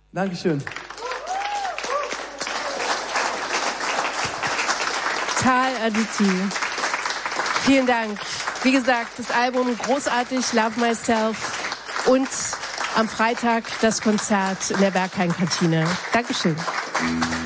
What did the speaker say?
Dankeschön. Tal Aditi. Vielen Dank. Wie gesagt, das Album großartig, Love Myself, und am Freitag das Konzert in der Berghain-Kantine. Dankeschön.